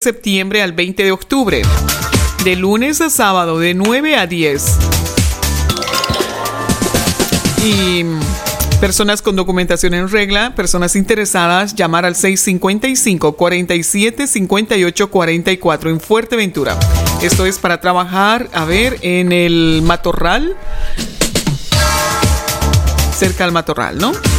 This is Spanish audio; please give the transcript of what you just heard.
septiembre al 20 de octubre. De lunes a sábado, de 9 a 10. Y personas con documentación en regla, personas interesadas, llamar al 655-4758-44 en Fuerteventura. Esto es para trabajar, en el Matorral, cerca del Matorral, ¿no?